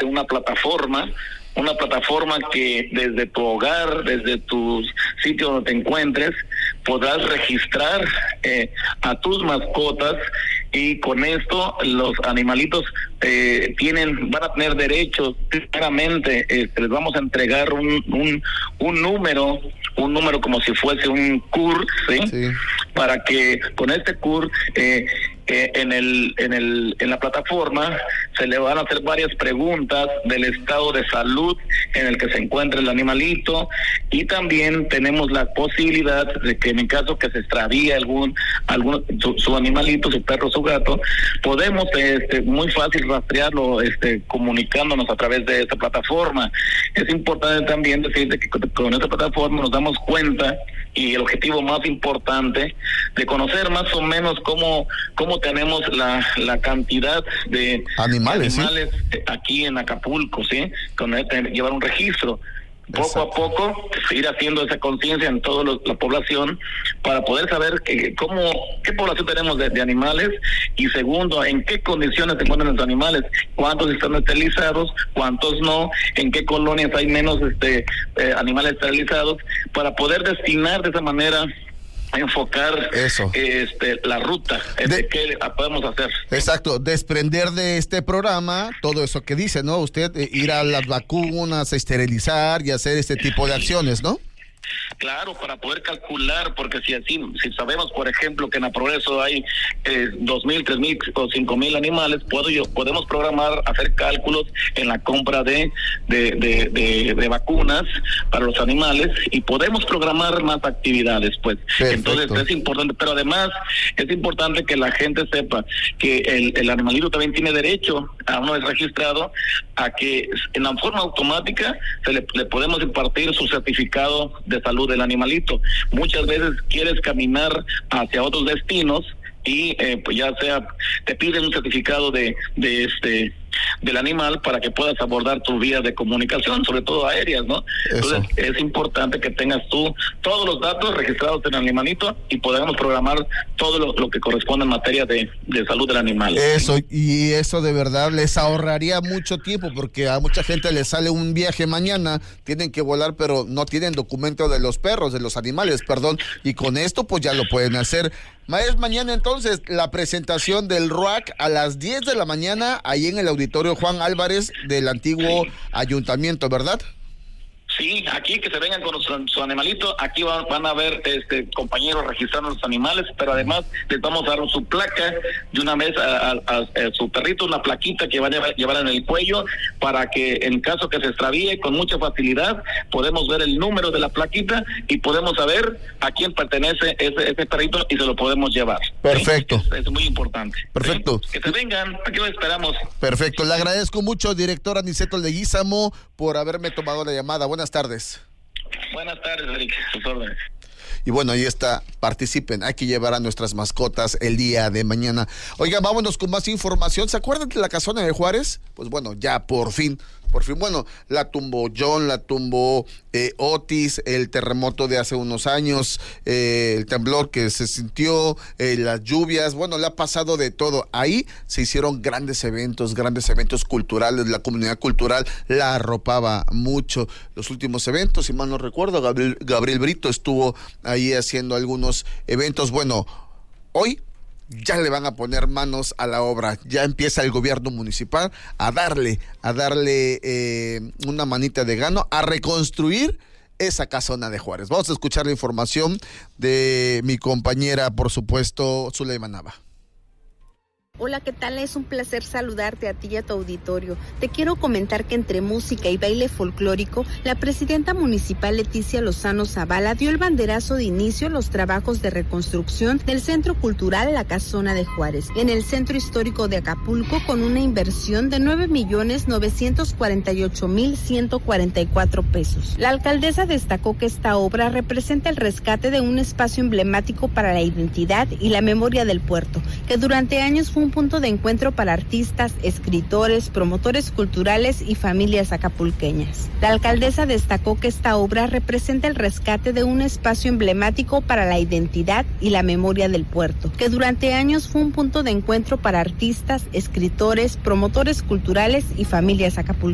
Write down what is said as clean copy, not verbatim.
mediante una plataforma que desde tu hogar, desde tu sitio donde te encuentres, podrás registrar a tus mascotas, y con esto los animalitos van a tener derechos. Claramente les vamos a entregar un número como si fuese un CUR, ¿sí? Para que con este CUR en la plataforma se le van a hacer varias preguntas del estado de salud en el que se encuentra el animalito, y también tenemos la posibilidad de que en el caso que se extravíe su animalito, su perro, su gato, podemos muy fácil rastrearlo comunicándonos a través de esta plataforma. Es importante también decirte que con esta plataforma nos damos cuenta, y el objetivo más importante, de conocer más o menos cómo tenemos la cantidad de animales ¿sí? Aquí en Acapulco, ¿sí? Llevar un registro. Poco a poco ir haciendo esa conciencia en toda la población para poder saber qué población tenemos de animales, y segundo, en qué condiciones se encuentran los animales, cuántos están esterilizados, cuántos no, en qué colonias hay menos animales esterilizados, para poder destinar de esa manera, enfocar la ruta de qué podemos hacer. Exacto, desprender de este programa todo eso que dice, ¿no? Usted ir a las vacunas, esterilizar y hacer este tipo de acciones, ¿no? Claro, para poder calcular, porque si sabemos, por ejemplo, que en la Progreso hay 2,000, 3,000 o 5,000 animales, podemos programar, hacer cálculos en la compra de vacunas para los animales, y podemos programar más actividades, pues. Perfecto. Entonces es importante, pero además es importante que la gente sepa que el animalito también tiene derecho, a una vez registrado, a que en la forma automática le podemos impartir su certificado de salud del animalito. Muchas veces quieres caminar hacia otros destinos y pues ya sea te piden un certificado del animal para que puedas abordar tus vías de comunicación, sobre todo aéreas, ¿no? Eso. Entonces es importante que tengas tú todos los datos registrados en el animalito y podamos programar todo lo que corresponde en materia de salud del animal. Eso, y eso de verdad les ahorraría mucho tiempo, porque a mucha gente les sale un viaje mañana, tienen que volar, pero no tienen documento de los animales, y con esto pues ya lo pueden hacer. Es mañana entonces la presentación del RUAC a las 10 de la mañana, ahí en el auditorio Juan Álvarez del antiguo ayuntamiento, ¿verdad? Sí, aquí que se vengan con su animalito, aquí van a ver compañeros registrando los animales, pero además les vamos a dar su placa de una vez a su perrito, una plaquita que van a llevar en el cuello, para que en caso que se extravíe, con mucha facilidad podemos ver el número de la plaquita y podemos saber a quién pertenece ese perrito y se lo podemos llevar. Perfecto. ¿Sí? Es muy importante. Perfecto. ¿Sí? Que se vengan, aquí lo esperamos. Perfecto, le agradezco mucho, director Aniceto Leguízamo, por haberme tomado la llamada. Buenas tardes. Buenas tardes, Eric. Sus órdenes. Y bueno, ahí está, participen, hay que llevar a nuestras mascotas el día de mañana. Oiga, vámonos con más información. ¿Se acuerdan de la casona de Juárez? Pues bueno, ya por fin, bueno, la tumbó John, la tumbó Otis, el terremoto de hace unos años, el temblor que se sintió, las lluvias, bueno, le ha pasado de todo. Ahí se hicieron grandes eventos culturales, la comunidad cultural la arropaba mucho. Los últimos eventos, si mal no recuerdo, Gabriel Brito estuvo ahí haciendo algunos eventos. Bueno, hoy ya le van a poner manos a la obra, ya empieza el gobierno municipal a darle una manita de gano, a reconstruir esa casona de Juárez. Vamos a escuchar la información de mi compañera, por supuesto, Zuleima Nava. Hola, ¿qué tal? Es un placer saludarte a ti y a tu auditorio. Te quiero comentar que entre música y baile folclórico, la presidenta municipal Leticia Lozano Zavala dio el banderazo de inicio a los trabajos de reconstrucción del Centro Cultural La Casona de Juárez, en el Centro Histórico de Acapulco, con una inversión de 9,948,144 pesos. La alcaldesa destacó que esta obra representa el rescate de un espacio emblemático para la identidad y la memoria del puerto, que durante años fue un punto de encuentro para artistas, escritores, promotores culturales y familias acapulqueñas. La alcaldesa destacó que esta obra representa el rescate de un espacio emblemático para la identidad y la memoria del puerto, que durante años fue un punto de encuentro para artistas, escritores, promotores culturales y familias acapulqueñas.